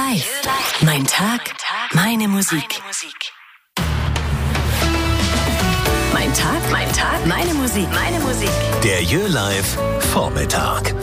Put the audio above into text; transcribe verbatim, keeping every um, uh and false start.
Live. Mein Tag, meine Musik. Mein Tag, mein Tag, meine Musik, meine Musik. Der Jö Live Vormittag.